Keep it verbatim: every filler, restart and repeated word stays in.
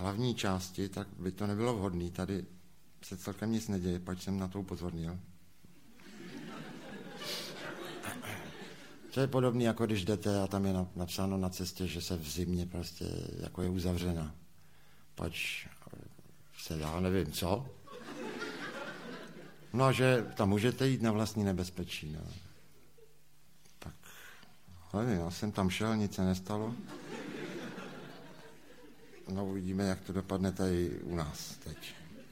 hlavní části, tak by to nebylo vhodné. Tady se celkem nic neděje, pač jsem na to upozornil. To je podobné, jako když jdete a tam je napsáno na cestě, že se v zimě prostě jako je uzavřena. Pač se já nevím co. No, že tam můžete jít na vlastní nebezpečí. No. Tak, nevím, já jsem tam šel, nic se nestalo. No, uvidíme, jak to dopadne tady u nás teď.